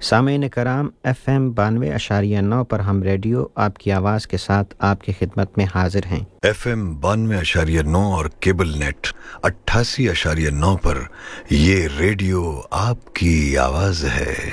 सामीन कराम FM 92.9 पर हम रेडियो आपकी आवाज़ के साथ आपकी खिदमत में हाजिर हैं। FM 92.9 और केबल नेट 88.9 पर ये रेडियो आपकी आवाज़ है।